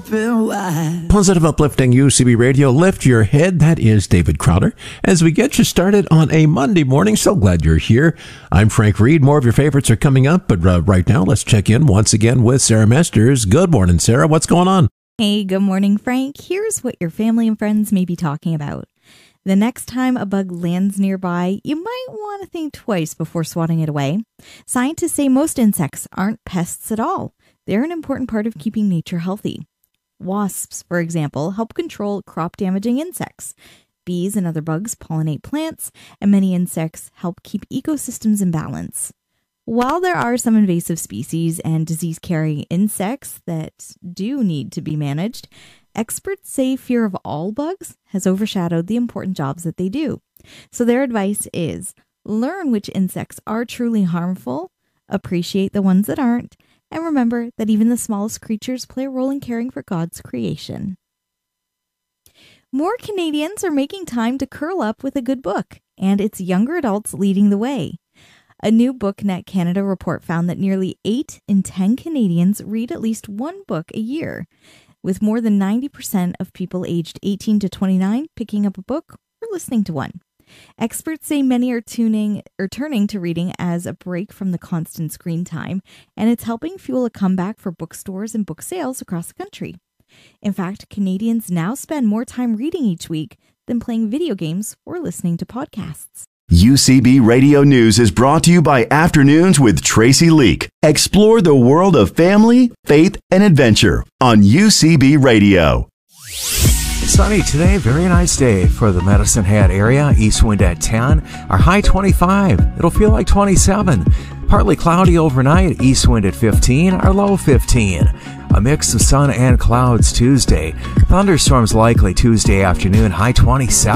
open wide. Positive, uplifting UCB Radio. Lift your head. That is David Crowder. As we get you started on a Monday morning, so glad you're here. I'm Frank Reed. More of your favorites are coming up, but right now, let's check in once again with Sarah Masters. Good morning, Sarah. What's going on? Hey, good morning, Frank. Here's what your family and friends may be talking about. The next time a bug lands nearby, you might want to think twice before swatting it away. Scientists say most insects aren't pests at all. They're an important part of keeping nature healthy. Wasps, for example, help control crop-damaging insects. Bees and other bugs pollinate plants, and many insects help keep ecosystems in balance. While there are some invasive species and disease-carrying insects that do need to be managed, experts say fear of all bugs has overshadowed the important jobs that they do. So their advice is learn which insects are truly harmful, appreciate the ones that aren't, and remember that even the smallest creatures play a role in caring for God's creation. More Canadians are making time to curl up with a good book, and it's younger adults leading the way. A new BookNet Canada report found that nearly 8 in 10 Canadians read at least one book a year, with more than 90% of people aged 18 to 29 picking up a book or listening to one. Experts say many are turning to reading as a break from the constant screen time, and it's helping fuel a comeback for bookstores and book sales across the country. In fact, Canadians now spend more time reading each week than playing video games or listening to podcasts. UCB Radio News is brought to you by Afternoons with Tracy Leak. Explore the world of family, faith, and adventure on UCB Radio. Sunny today, very nice day for the Medicine Hat area. East wind at 10, our high 25. It'll feel like 27. Partly cloudy overnight, east wind at 15, our low 15. A mix of sun and clouds Tuesday. Thunderstorms likely Tuesday afternoon, high 27.